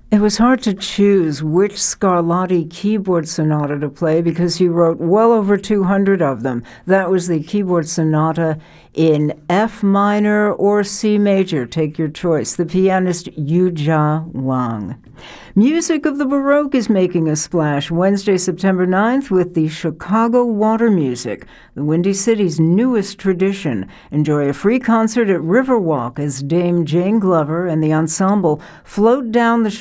It was hard to choose which Scarlatti keyboard sonata to play because he wrote well over 200 of them. That was the keyboard sonata in F minor or C major. Take your choice. The pianist Yujia Wang. Music of the Baroque is making a splash Wednesday, September 9th with the Chicago Water Music, the Windy City's newest tradition. Enjoy a free concert at Riverwalk as Dame Jane Glover and the ensemble float down the